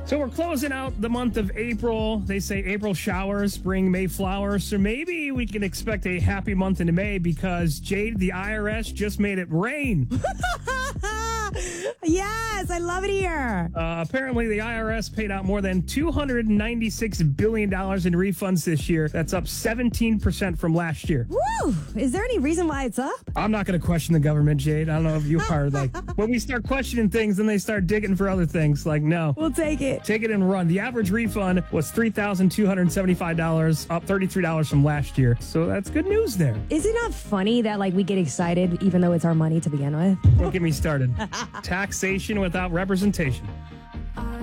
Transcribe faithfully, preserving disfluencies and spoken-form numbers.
So we're closing out the month of April. They say April showers bring May flowers. So maybe we can expect a happy month into May because, Jade, the I R S just made it rain. Yes, I love it here. Uh, apparently, the I R S paid out more than two hundred ninety-six billion dollars in refunds this year. That's up seventeen percent from last year. Woo! Is there any reason why it's up? I'm not going to question the government, Jade. I don't know if you are. Like, when we start questioning things, then they start digging for other things. Like, no. We'll take it. Take it and run. The average refund was three thousand two hundred seventy-five dollars, up thirty-three dollars from last year. So that's good news there. Is it not funny that, like, we get excited even though it's our money to begin with? Don't get me started. Taxation without representation.